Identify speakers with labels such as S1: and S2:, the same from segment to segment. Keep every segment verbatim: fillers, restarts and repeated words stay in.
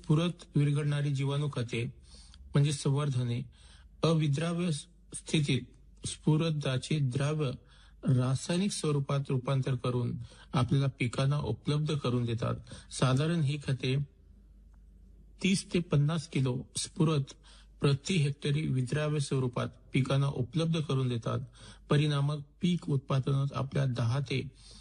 S1: स्फुरत विरघळणारी जीवाणू खते म्हणजे संवर्धने अविद्राव्य स्थितीत स्फुरदाचे द्राव्य रासायनिक स्वरूपात रूपांतर करून आपल्याला पिकांना उपलब्ध करून देतात. साधारण ही खते तीस ते पन्नास किलो स्फुरत प्रति हेक्टरी विद्राव्य स्वरूपात पिकांना उपलब्ध करून देतात. परिणामक पीक उत्पादनात आपल्या दहा ते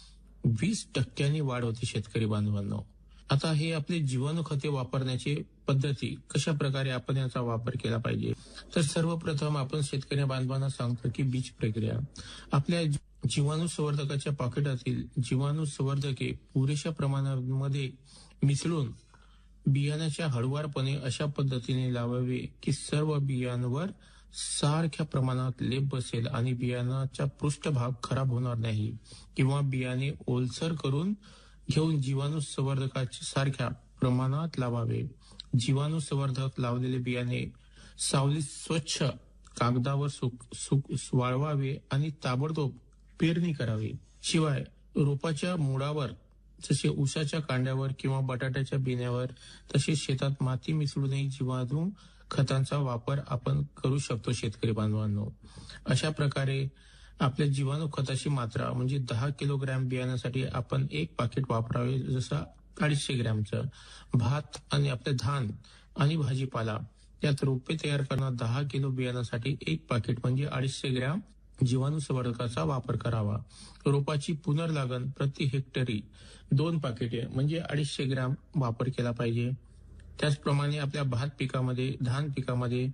S1: वीस टक्क्यांनी वाढ होते. शेतकरी बांधवांनो, आता हे आपले जीवाणू खते वापरण्याची पद्धती कशा प्रकारे आपण याचा वापर केला पाहिजे. तर सर्वप्रथम आपण शेतकरी बांधवांना सांगतो की बीज प्रक्रिया. आपल्या जीवाणू संवर्धकाच्या पाकिटातील जीवाणू संवर्धके पुरेशा प्रमाणामध्ये मिसळून बियाण्याच्या हळुवारपणे अशा पद्धतीने लावावे की सर्व बियांवर सारख्या प्रमाणात लेप बसेल आणि बियाणाचा पृष्ठभाग खराब होणार नाही किंवा बियाणे ओलसर करून घेऊन जीवाणू संवर्धकाच्या सारख्या प्रमाणात लावावे. जीवाणू संवर्धक लावलेले बियाणे सावलीत स्वच्छ कागदावर सुक सुक वाळवावे आणि ताबडतोब पेरणी करावी. शिवाय रोपाच्या मुळावर जसे ऊसाच्या कांड्यावर किंवा बटाट्याच्या बिण्यावर तसेच शेतात माती मिसळूनही जीवाणू खतांचा वापर आपण करू शकतो. शेतकरी बांधवांनो, अशा प्रकारे आपल्या जीवाणू खताची मात्रा म्हणजे दहा किलोग्रॅम बियाण्यासाठी आपण एक पाकिट वापरावे, जसं अडीचशे ग्रॅमचं. भात आणि आपले धान आणि भाजीपाला यात रोपे तयार करणार दहा किलो बियाण्यासाठी एक पाकिट म्हणजे अडीचशे ग्रॅम जीवाणू संवर्धकाचा वापर करावा. रोपाची पुनर्लागण प्रति हेक्टरी दोन पाकिटे म्हणजे अडीचशे ग्रॅम वापर केला पाहिजे. त्याचप्रमाणे आपल्या भात पिकामध्ये धान पिकामध्ये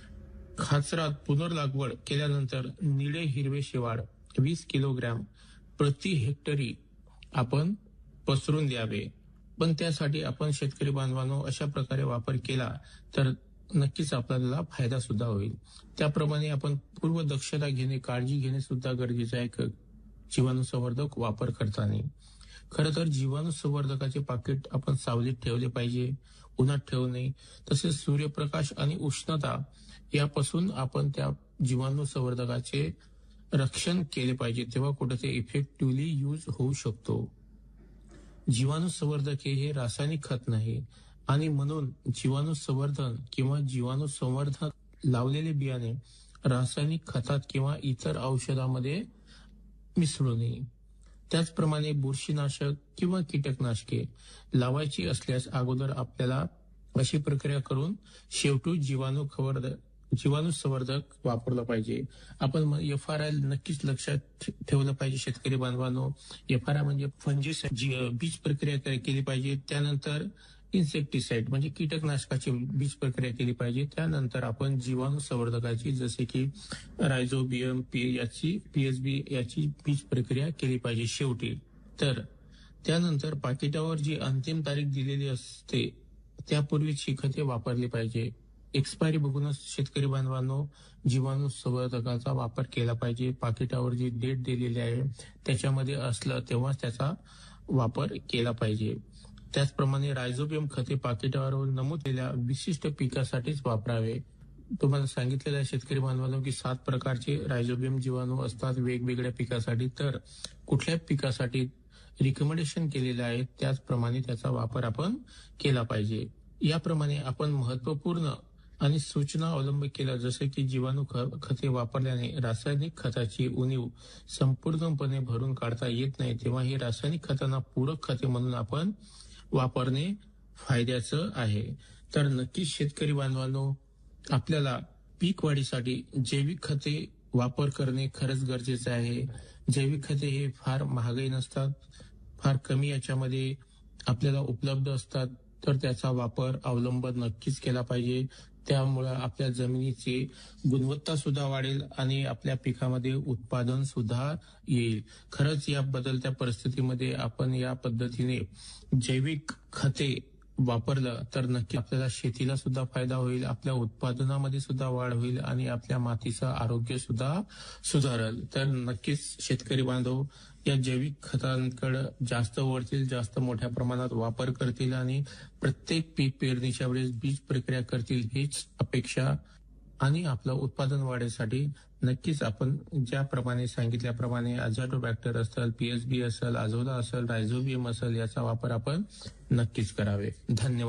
S1: खाचरात पुनर्लागवड केल्यानंतर निळे हिरवे शेवाळ वीस किलोग्रॅम प्रति हेक्टरी आपण पसरून द्यावे. पण त्यासाठी आपण शेतकरी बांधवांनो अशा प्रकारे वापर केला तर नक्कीच आपल्याला फायदा सुद्धा होईल. त्याप्रमाणे आपण पूर्व दक्षता घेणे काळजी घेणे सुद्धा गरजेचे आहे जीवाणू संवर्धक वापर करताना. खरं तर जीवाणू संवर्धकाचे पाकिट आपण सावलीत ठेवले पाहिजे, उन्हात ठेवू नये. तसेच सूर्यप्रकाश आणि उष्णता यापासून आपण त्या जीवाणू संवर्धकाचे रक्षण केले पाहिजे, तेव्हा कुठे ते इफेक्टिव्हली यूज होऊ शकतो. जीवाणू संवर्धके हे रासायनिक खत नाही आणि म्हणून जीवाणू संवर्धन किंवा जीवाणू संवर्धक लावलेले बियाणे रासायनिक खतात किंवा इतर औषधामध्ये मिसळू नये. त्याचप्रमाणे बुरशीनाशक किंवा कीटकनाशके लावायची असल्यास अगोदर आपल्याला अशी प्रक्रिया करून शेवटी जीवाणू जीवाणू संवर्धक वापरलं पाहिजे. आपण एफ आर आय नक्कीच लक्षात ठेवलं पाहिजे. शेतकरी बांधवांनो, एफ आर आय म्हणजे फंजिस बीज प्रक्रिया केली पाहिजे. त्यानंतर इन्सेक्टिसाइड म्हणजे कीटकनाशकाची बीज प्रक्रिया केली पाहिजे. त्यानंतर आपण जीवाणू संवर्धकाची जसे की रायझोबियम पी याची पीएसबी याची बीज प्रक्रिया केली पाहिजे शेवटी. तर त्यानंतर पाकिटावर जी अंतिम तारीख दिलेली असते त्यापूर्वीच ही खते वापरली पाहिजे. एक्सपायरी बघूनच शेतकरी बांधवांनो जीवाणू संवर्धकाचा वापर केला पाहिजे. पाकिटावर जी डेट दिलेली आहे त्याच्यामध्ये असलं तेव्हाच त्याचा वापर केला पाहिजे. त्याचप्रमाणे रायझोबियम खते पाकिटावर नमूद केलेल्या विशिष्ट पिकासाठीच वापरावे. तुम्हाला सांगितलेलं आहे शेतकरी बांधवांनो की सात प्रकारचे रायझोबियम जीवाणू असतात वेगवेगळ्या पिकासाठी. तर कुठल्या पिकासाठी रिकमेंडेशन केलेलं आहे त्याचप्रमाणे त्याचा वापर आपण केला पाहिजे. याप्रमाणे आपण महत्वपूर्ण आणि सूचना अवलंब केल्या, जसे की जीवाणू खते वापरल्याने रासायनिक खताची उणीव संपूर्णपणे भरून काढता येत नाही, तेव्हा ही रासायनिक खतांना पूरक खते म्हणून आपण वापरणे फायद्याचं आहे. तर नक्कीच शेतकरी बांधवांनो, आपल्याला पीक वाढीसाठी जैविक खते वापर करणे खरंच गरजेचं आहे. जैविक खते हे फार महागही नसतात, फार कमी याच्यामध्ये आपल्याला उपलब्ध असतात. तर त्याचा वापर अवलंब नक्कीच केला पाहिजे. त्यामुळे आपल्या जमिनीची गुणवत्ता सुद्धा वाढेल आणि आपल्या पिकामध्ये उत्पादन सुद्धा येईल. खरंच या बदलत्या परिस्थितीमध्ये आपण या पद्धतीने जैविक खते वापरलं तर नक्की आपल्याला शेतीला सुद्धा फायदा होईल, आपल्या उत्पादनामध्ये सुद्धा वाढ होईल आणि आपल्या मातीचं आरोग्य सुद्धा सुधारेल. तर नक्कीच शेतकरी बांधव या जैविक खतांकडे जास्त वळतील, जास्त मोठ्या प्रमाणात वापर करतील आणि प्रत्येक पीक पेरणीच्या वेळेस बीज प्रक्रिया करतील हीच अपेक्षा. आणि आपलं उत्पादन वाढीसाठी नक्कीच आपण ज्याप्रमाणे सांगितल्याप्रमाणे अझाटोबॅक्टर असेल, पीएसबी असेल, अझोला असेल, रायझोबियम असेल याचा वापर आपण नक्कीच करावे. धन्यवाद.